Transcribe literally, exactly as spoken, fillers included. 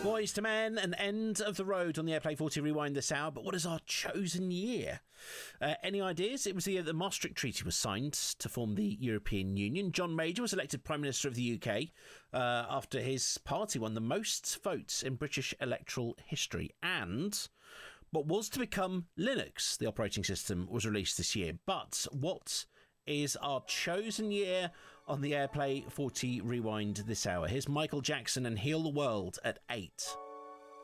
Boys to Men, an end of the road on the Airplay forty Rewind this hour, but what is our chosen year? Uh, any ideas? It was the year the Maastricht Treaty was signed to form the European Union. John Major was elected Prime Minister of the U K uh, after his party won the most votes in British electoral history. And what was to become Linux, the operating system, was released this year. But what is our chosen year on the Airplay forty Rewind this hour? Here's Michael Jackson and Heal the World at eight.